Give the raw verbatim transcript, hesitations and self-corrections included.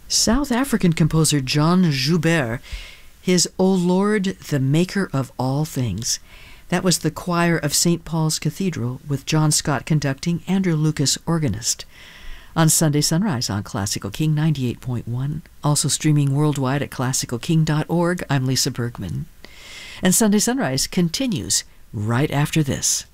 South African composer John Joubert, his O Lord, the Maker of All Things. That was the choir of Saint Paul's Cathedral, with John Scott conducting, Andrew Lucas organist. On Sunday Sunrise on Classical King ninety-eight point one, also streaming worldwide at classical king dot org, I'm Lisa Bergman. And Sunday Sunrise continues right after this.